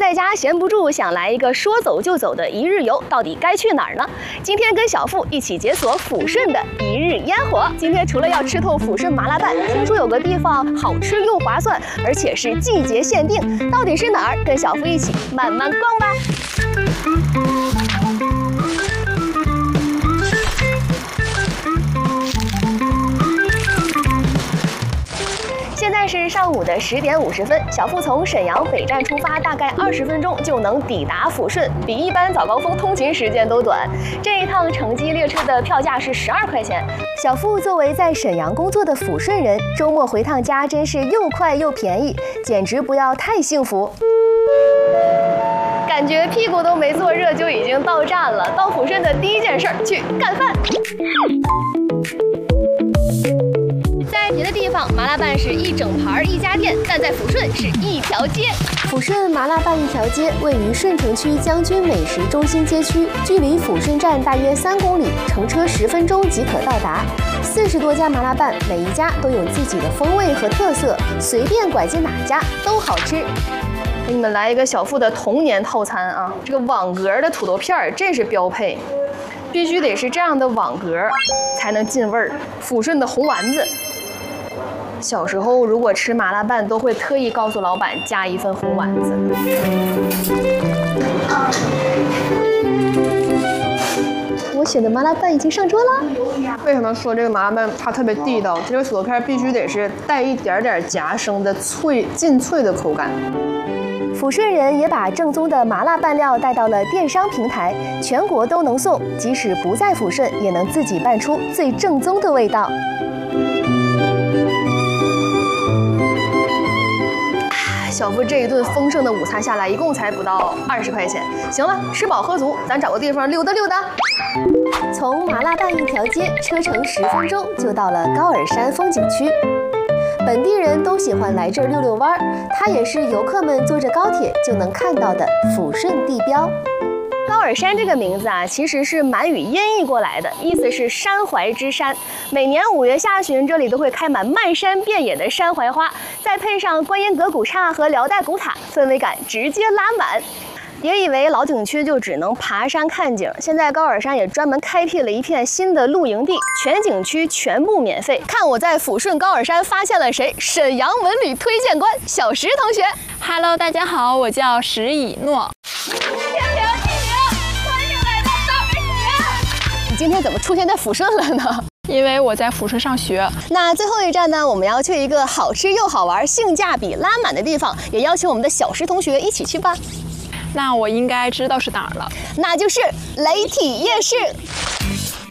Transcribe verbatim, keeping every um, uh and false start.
在家闲不住，想来一个说走就走的一日游，到底该去哪儿呢？今天跟小付一起解锁抚顺的一日烟火。今天除了要吃透抚顺麻辣拌，听说有个地方好吃又划算，而且是季节限定，到底是哪儿？跟小付一起慢慢逛吧。 现在是上午的十点五十分，小付从沈阳北站出发，大概二十分钟就能抵达抚顺，比一般早高峰通勤时间都短。这一趟城际列车的票价是十二块钱。小付作为在沈阳工作的抚顺人，周末回趟家真是又快又便宜，简直不要太幸福。 感觉屁股都没坐热就已经到站了。到抚顺的第一件事儿，去干饭。在别的地方，麻辣拌是一整盘一家店，但在抚顺是一条街。抚顺麻辣拌一条街位于顺城区将军美食中心街区，距离抚顺站大约三公里，乘车十分钟即可到达。四十多家麻辣拌，每一家都有自己的风味和特色，随便拐进哪家都好吃。 给你们来一个小付的童年套餐啊！这个网格的土豆片儿，这是标配，必须得是这样的网格才能进味儿。抚顺的红丸子，小时候如果吃麻辣拌，都会特意告诉老板加一份红丸子。我选的麻辣拌已经上桌了。为什么说这个麻辣拌它特别地道？这个土豆片必须得是带一点点夹生的脆、劲脆的口感。 抚顺人也把正宗的麻辣拌料带到了电商平台，全国都能送，即使不在抚顺，也能自己拌出最正宗的味道。小付这一顿丰盛的午餐下来，一共才不到二十块钱。行了，吃饱喝足，咱找个地方溜达溜达。从麻辣拌一条街，车程十分钟就到了高尔山风景区。 本地人都喜欢来这儿溜溜弯儿，它也是游客们坐着高铁就能看到的抚顺地标。高尔山这个名字啊，其实是满语音译过来的，意思是山怀之山。每年五月下旬，这里都会开满漫山遍野的山槐花，再配上观音阁古刹和辽代古塔，氛围感直接拉满。 别以为老景区就只能爬山看景，现在高尔山也专门开辟了一片新的露营地，全景区全部免费。看我在抚顺高尔山发现了谁？沈阳文旅推荐官小石同学。 Hello， 大家好，我叫石以诺。 天平地灵，欢迎来到高尔山。你今天怎么出现在抚顺了呢？ 因为我在抚顺上学。 那最后一站呢，我们要去一个好吃又好玩、性价比拉满的地方，也邀请我们的小石同学一起去吧。 那我应该知道是哪儿了， 那就是雷体夜市。